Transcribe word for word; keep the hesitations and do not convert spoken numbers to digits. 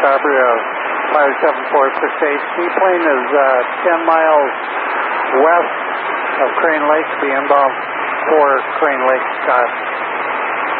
Carberry, five seven four six eight. Seaplane is uh, ten miles west of Crane Lake, the inbound for Crane Lake, Scott.